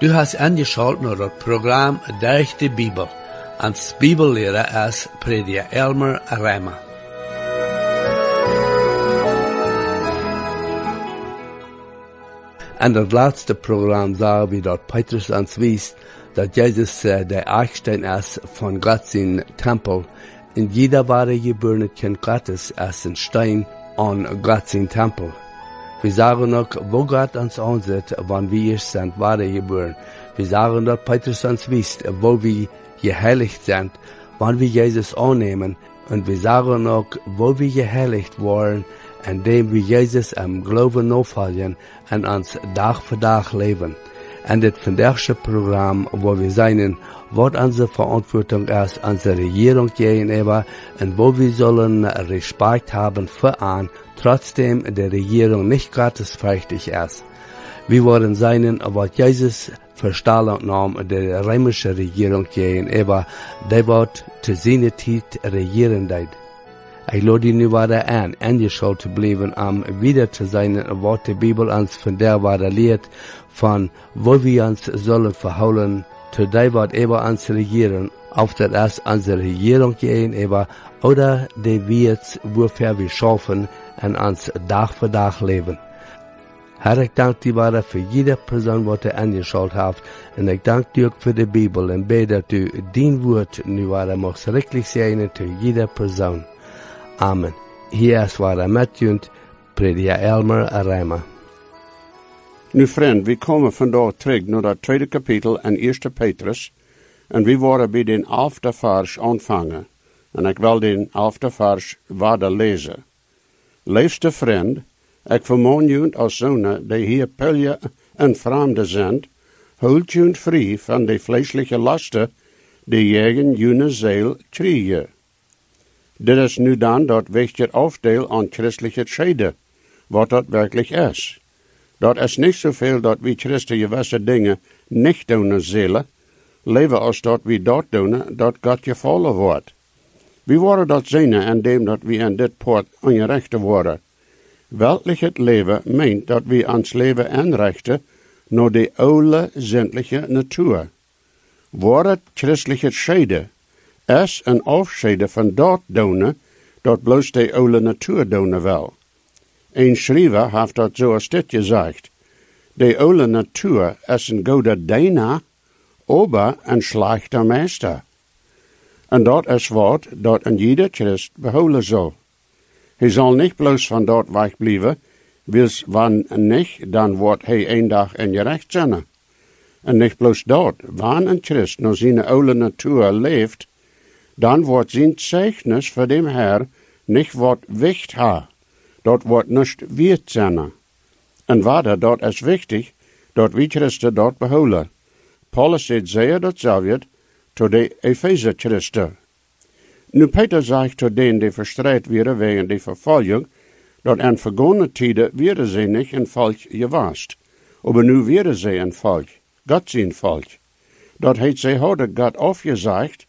Du hast angeschaut naar het programma Durch die Bibel. Als Bibellehrer ist Prediger Elmer Reimer. En het laatste programma zagen we dat Petrus ons wijst dat Jezus der Eckstein ist von Gott zijn Tempel. En jeder wahre geborene Kind Gottes ist ein Stein an Gott zijn Tempel. Wir sagen auch, wo Gott uns ansieht, wann wir sind, wahre geboren. Wir sagen, dass Petrus uns wisst, wo wir geheiligt sind, wann wir Jesus annehmen. Und wir sagen auch, wo wir geheiligt worden, indem wir Jesus im Glauben nachfolgen und uns Tag für Tag leben. Und das vandaagse Programm, wo wir sein, was unsere Verantwortung ist, unsere Regierung gegenüber, und wo wir sollen Respekt haben für an, trotzdem der Regierung nicht gottesfürchtig ist. Wir wollen sein, was Jesus für Stellung nahm der römischen Regierung gegenüber, der wird zu seiner Zeit regieren deit. Ich lade ihn nu weiter an, angeschaut zu bleiben, wieder zu sein, was die Bibel uns von der weiter lehrt, von wo wir uns sollen verhalten, zu der wird über uns regieren, auf der erst unsere Regierung gegenüber, oder die wird, wofür wir schaffen, und uns Tag für Tag leben. Herr, ich danke dir weiter für jede Person, die du angeschaut hast, und ich danke dir auch für die Bibel, und bete, dass du dein Wort nu weiter machst, richtig sein zu jeder Person. Amen. Hier ist weiter Matthew, Prediger Elmer Reimer. Nu vriend, we komen vandaag terug naar het tweede kapitel in 1 Petrus, en we worden bij den 11e vers aanvangen, en ik wil den 11e vers verder lezen. Liefste vriend, ik vermaan jullie als zonen die hier pilje en vreemde zijn, houd jullie vrij van de vleeselijke lasten die jegen jullie ziel krijgen. Dit is nu dan dat wichtige afdeel aan christelijke scheiden, wat dat werkelijk is. Dat is niet zoveel dat we Christen gewisse dingen niet doen zullen, leven als dat we dat doen, dat God gevallen wordt. We worden dat zien indem dat we in dit poort ongerecht worden. Weltlich het leven meent dat we ons leven inrichten naar de oude zindelijke natuur. Wordt het christelijke scheiden is een afscheiden van dat doen, dat bloos de oude natuur doen wil. Een schrijver heeft dat zoals dit gezegd. De oude natuur is een goede dienaar, aber een slechte meester. En dat is wat dat een jeder Christ behouden zal. Hij zal niet bloos van dat wegblijven, wils wanneer niet, dan wordt hij een dag in je recht zijn. En niet bloos dat, wanneer een Christ naar zijn oude natuur leeft, dan wordt zijn zeichnis voor dem Herr niet wat wicht ha. Dat wordt niet wierd zijn. En waarder, dat is wichtig, dat we Christen dat behouden. Paulus zegt zeer datzelfde tot de Epheser Christen. Nu Peter zegt tot denen die verstrijd werden wegen de vervolging, dat in vergangene tijden werden ze niet een volk geweest, aber nu werden ze een volk, God zijn volk. Dat heeft ze hadden God afgezegd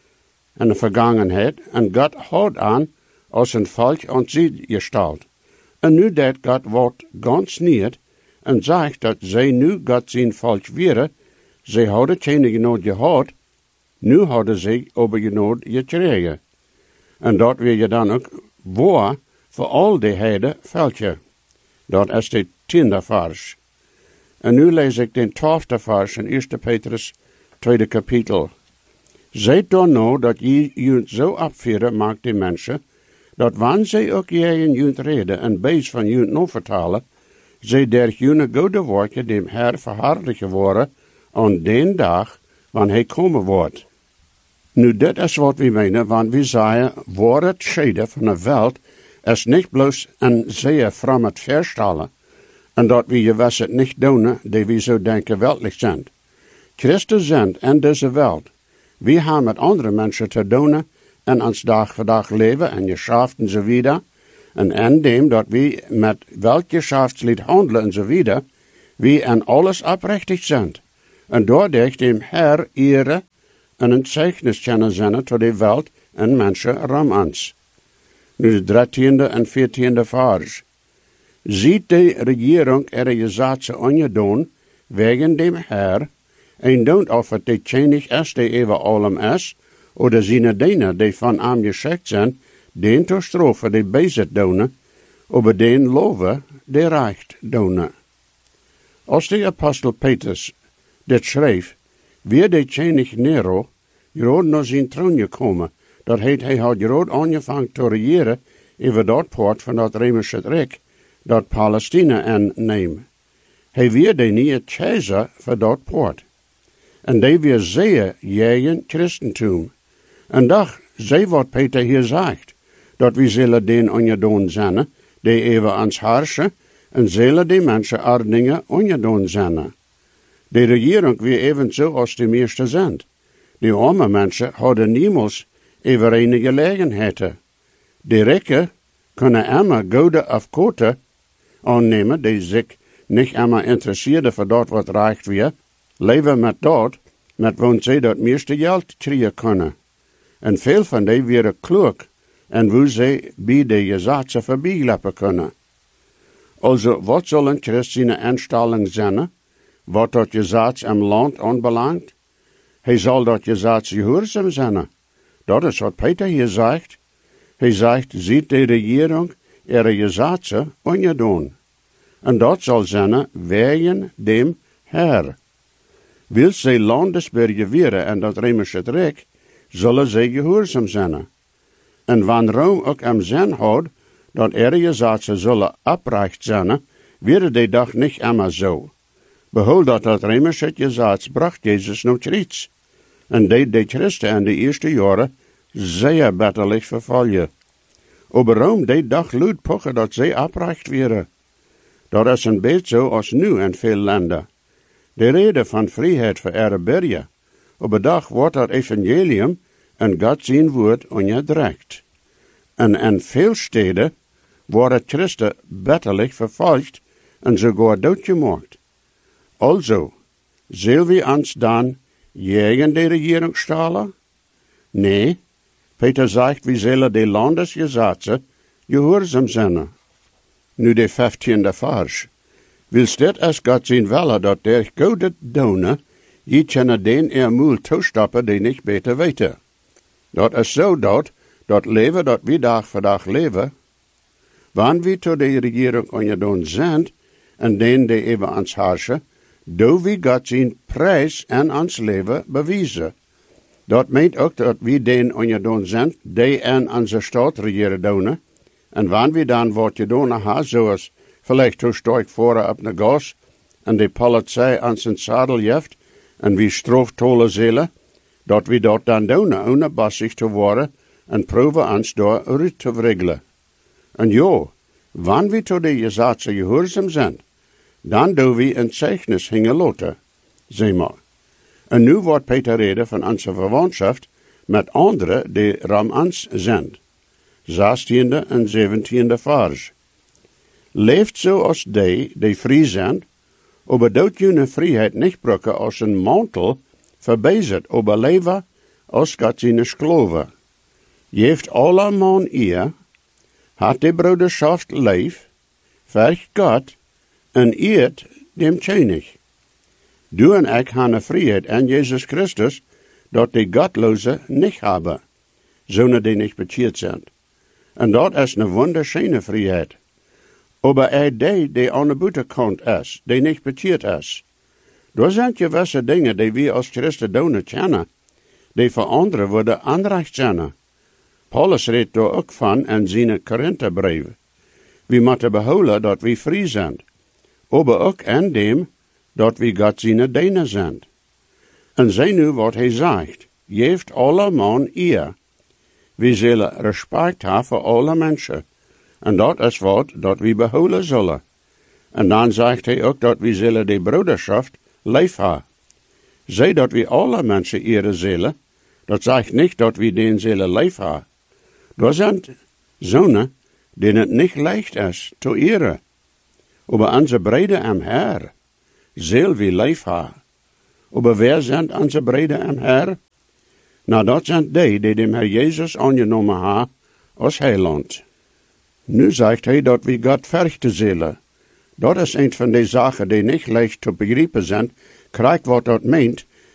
in de vergangenheid, en God houdt aan als een volk aan sie gesteld. En nu dat God wordt ganz niet, en zegt dat zij nu God zijn volk werden, zij hadden geen genade gehad, nu hadden zij over genade gekregen. En dat wil je dan ook waar voor al die heiden veldje. Dat is de 10e vers. En nu lees ik de 12e vers in 1 Petrus 2 kapitel. Zijt dan nou dat je jullie zo opvieren maakt die mensen, dat wanneer zij ook jij in jullie reden en beest van jullie nog vertalen, zij der jullie goede werken dem Herr verhardigen worden aan den dag wanneer hij komen wordt. Nu, dit is wat we menen, want we zeggen, voor het scheiden van de wereld is niet bloos een zeer from het verstellen, en dat we gewis het niet doen, die we zo denken weltelijk zijn. Christen zijn in deze wereld. We hebben met andere mensen te doen, en ons dag voor dag leven, en geschäft en zo wieder, en indem dat we met welk geschäftslied handelen en zo wieder, we in alles oprechtig zijn, en doordat dem Herr ere en een zeichnis kennen zijn tot de wereld en mensen ram ons. Nu de 13e en 14e vers. Ziet de regering er je zaadse ongedaan, wegen dem Herr, En don't of het die tjenig is, die even allem is, oder zijn dienen, die van hem geschikt zijn, den te strofen, die bezit doen, over den loven, die recht doen. Als de apostel Petrus dit schreef, wie die tjenig Nero, groot naar zijn troon gekomen, dat hij had groot aangevangen te regeren, over dat poort van dat Römische Rijk, dat Palestina aanneemt. Hij weer de nieuwe keizer voor dat poort. En die weer zeer jegen Christentum. En dag, zei wat Peter hier zegt, dat we zullen den ongedaan zijn, die even ans harsen, en zullen die mensen ordingen ongedaan zijn. De regering weer evenzo als de meeste zijn. Die arme mensen hadden niemals even een gelegenheid. De rijken kunnen immer goede of korte aannemen, die zich niet immer interesseren voor dat wat reicht weer, leven met dat, met want zij dat meeste geld krijgen kunnen. En veel van die weer klug, en hoe zij bij de gezaten voorbijlopen kunnen. Also, wat zal een christelijke instelling zijn, wat dat gezats im land aanbelangt? Hij zal dat gezats gehoorzaam zijn. Dat is wat Peter hier zegt. Hij zegt, ziet de regering ihre gezaten ongedaan. En dat zal zijn wegen dem Herr. Wil zij landesburger worden en dat Römische Rijk, zullen zij gehoorzaam zijn. En wanneer Rome ook am zin houdt, dat ihre gezaten zullen oprecht zijn, werden die dag niet immer zo. Behoud dat het Römische gezats bracht Jezus nog iets. En deed de Christen in de eerste jaren zeer bitterlijk vervolgen. Aber Rome die dag luid pochen dat zij oprecht werden. Dat is een beetje zo als nu in veel landen. De reden van vrijheid voor ihre burger. Op een dag wordt dat evangelium en God zijn woord onderdrukt. En in veel steden worden Christen bitterlijk vervolgd en sogar doodgemaakt. Also, zullen we ons dan tegen de regering stellen? Nee, Peter zegt, we zullen de landesgezaten gehoorzaam zijn. Nu de 15e vers. Wils dit als God zijn willen dat der goede doen, je kunnen den moel toestappen die niet beter weten. Dat is zo dat leven dat we dag voor dag leven, wanneer we tot de regering ongedaan zijn, en den die even ons herrschen, doen we God zijn prijs en ons leven bewijzen. Dat meent ook dat we den ongedaan zijn, die in onze stad regeren doen, en wanneer we dan wat gedaan hebben, zoals vielleicht zo sterk voren op de gas, en de politie aan zijn zadel heeft, en wie straftolen zullen, dat we dat dan doen, onbassig te worden, en proeven ons door uit te wriggelen. En ja, wanneer we tot de gezaten gehoorzaam zijn, dan doen we een zeichnis hingen laten, zeg maar. En nu wordt Peter reden van onze verwantschaft met anderen die ram ons zijn. 16e en 17e vers. Leeft zoals die vrij zijn, aber doet jullie vrijheid niet brukken als een mantel, verbezet, aber leven als God zijn skloven. Geeft allemaal eer, had de broederschaft leef, vergt God, en eert dem tjenig. Du en ik hebben vrijheid in Jezus Christus, dat de Gottlosen niet hebben, zonder die niet bekeerd zijn. En dat is een wunderschöne vrijheid. Aber die aan de buitenkant is, die niet bekeerd is. Er zijn gewisse dingen die we als Christen doen kennen, die voor anderen worden aanrecht zijn. Paulus redt daar ook van in zijn Korintherbrief. We moeten behouden dat we vrij zijn, aber ook in dem dat we God zijn diener zijn. En zie nu wat hij zegt, geeft alle man eer. We zullen respect hebben voor alle mensen. En dat is wat dat we behouden zullen. En dan zegt hij ook dat we zullen de broederschaft lief hebben. Zij dat we alle mensen eren zullen, dat zegt niet dat we den zullen lief hebben. Er zijn zonen die het niet leicht is te eren. Aber onze breden am Herr zullen we lief hebben. Aber wer zijn onze breden am Herr? Nou, dat zijn die dem Herr Jezus aangenomen hebben als heiland. Nu zegt hij dat we God verchten zullen. Dat is een van de zaken die niet leicht te begrijpen zijn. Krijg wat dat meent,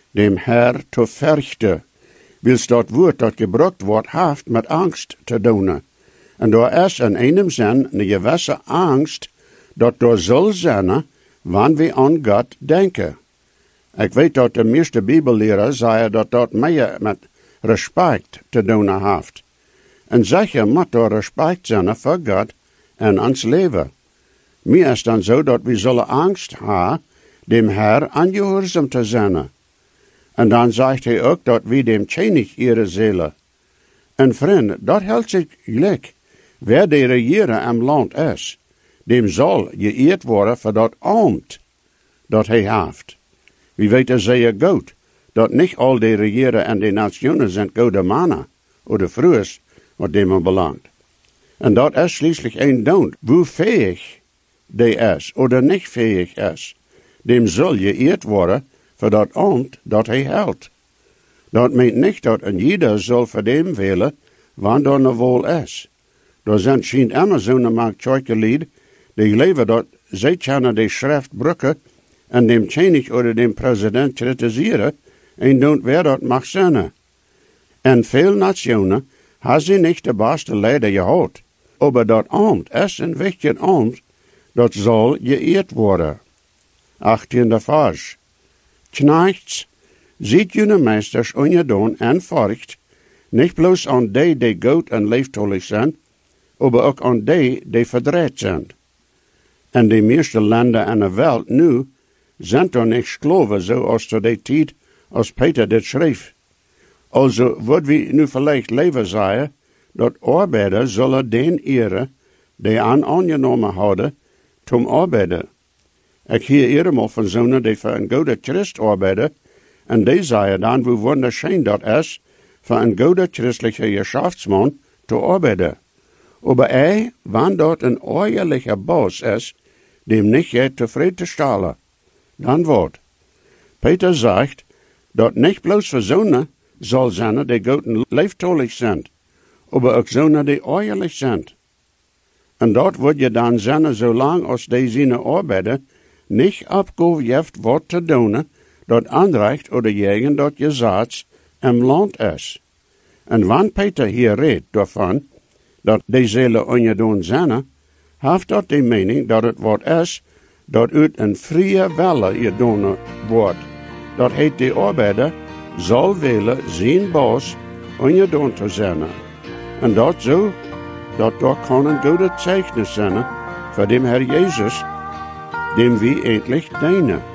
dem Herr te verchten, wils dat woord dat gebruikt wordt haft met angst te doen. En daar is in einem zin een gewisse angst dat er zal zijn, wanneer we aan God denken. Ik weet dat de meeste bibelleraar zeggen dat dat meer met respect te doen heeft. En zeker moet er respect zijn voor God en ons leven. Meer is dan zo dat we zullen angst hebben, dem Herr aangehoorzaam te zijn. En dan zegt hij ook dat we dem tjenig ihre Seele. En vriend, dat helpt zich gelijk. Wer de regeren am land is, dem zal geëerd worden voor dat ambt dat hij heeft. We weten zeer goed dat niet al de regeren en de nationen zijn goede mannen, oder vrouwen, wat dem belangt. En dat is schließlich een dood, hoe fähig de is, oder niet fähig is. Dem zal geëerd worden voor dat ambt dat hij houdt. Dat meent niet dat een jeder zal voor dem willen, wanneer er wol is. Er zijn schijnt immer zo'n maaktschuike die leven dat zij kunnen de schrift brukken en dem tjenig oder dem president kritiseren en doen wer dat mag zijn. En veel nationen hebben ze niet de beste leider gehad. Maar dat ambt is een wichtig ambt, dat zal geëerd worden. 18e vers. Knechts, ziet jullie meesters ongedaan en furcht, niet bloos aan die goed en liefdollig zijn, maar ook aan die verdreid zijn. En de meeste landen in de wereld nu zijn er niet geloven zoals te die tijd als Peter dit schreef. Also wordt we nu vielleicht leven zeggen, dat arbeiders zullen den eren, die aangenomen hadden, zum arbeiden. Ik hier eerder van zonen die voor een goede Christ arbeiden, en die zeggen dan hoe wunderschön dat is, voor een goede christelijke geschäftsman te arbeiden. Maar wanneer dat een eerlijke baas is, dem niet je tevreden te stellen, dan wordt. Peter zegt, dat niet bloos voor zonen zal zijn die goed en liefdollig zijn, maar ook zonen die eerlijk zijn. En dat wordt je dan zijn zolang als die zijn arbeiden niet opgegeven wordt te doen, dat aanreicht oder jegen dat je zaad im land is. En wanneer Peter hier redt daarvan, dat die zullen ongedaan zijn, heeft dat de mening dat het wat is, dat uit een vrije welle gedaan wordt. Dat heet de arbeider zal willen zijn baas ongedaan te zijn. En dat zo, dat kan een goede zeichnis zijn voor dem Herr Jezus, dem we endlich dienen.